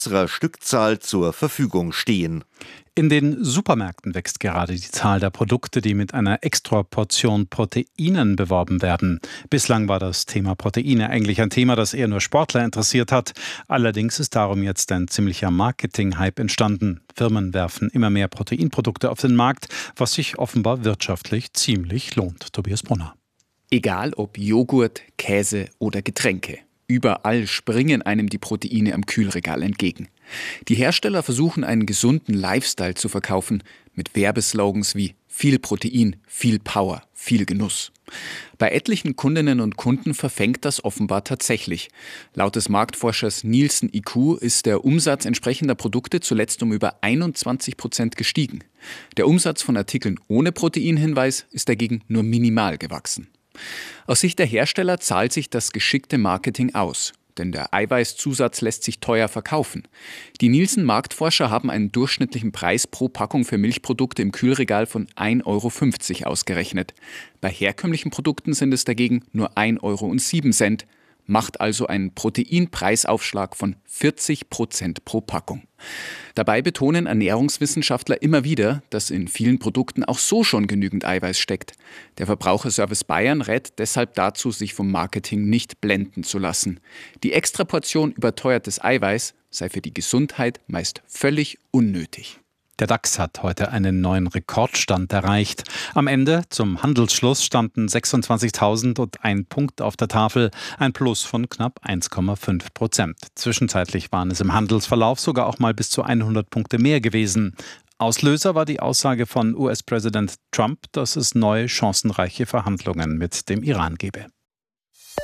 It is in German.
Stückzahl zur Verfügung stehen. In den Supermärkten wächst gerade die Zahl der Produkte, die mit einer Extraportion Proteinen beworben werden. Bislang war das Thema Proteine eigentlich ein Thema, das eher nur Sportler interessiert hat. Allerdings ist darum jetzt ein ziemlicher Marketing-Hype entstanden. Firmen werfen immer mehr Proteinprodukte auf den Markt, was sich offenbar wirtschaftlich ziemlich lohnt. Tobias Brunner. Egal ob Joghurt, Käse oder Getränke. Überall springen einem die Proteine am Kühlregal entgegen. Die Hersteller versuchen einen gesunden Lifestyle zu verkaufen mit Werbeslogans wie viel Protein, viel Power, viel Genuss. Bei etlichen Kundinnen und Kunden verfängt das offenbar tatsächlich. Laut des Marktforschers Nielsen IQ ist der Umsatz entsprechender Produkte zuletzt um über 21% gestiegen. Der Umsatz von Artikeln ohne Proteinhinweis ist dagegen nur minimal gewachsen. Aus Sicht der Hersteller zahlt sich das geschickte Marketing aus, denn der Eiweißzusatz lässt sich teuer verkaufen. Die Nielsen-Marktforscher haben einen durchschnittlichen Preis pro Packung für Milchprodukte im Kühlregal von 1,50 € ausgerechnet. Bei herkömmlichen Produkten sind es dagegen nur 1,07 €, macht also einen Proteinpreisaufschlag von 40% pro Packung. Dabei betonen Ernährungswissenschaftler immer wieder, dass in vielen Produkten auch so schon genügend Eiweiß steckt. Der Verbraucherservice Bayern rät deshalb dazu, sich vom Marketing nicht blenden zu lassen. Die Extraportion überteuertes Eiweiß sei für die Gesundheit meist völlig unnötig. Der DAX hat heute einen neuen Rekordstand erreicht. Am Ende, zum Handelsschluss, standen 26.001 Punkt auf der Tafel, ein Plus von knapp 1,5%. Zwischenzeitlich waren es im Handelsverlauf sogar auch mal bis zu 100 Punkte mehr gewesen. Auslöser war die Aussage von US-Präsident Trump, dass es neue chancenreiche Verhandlungen mit dem Iran gebe.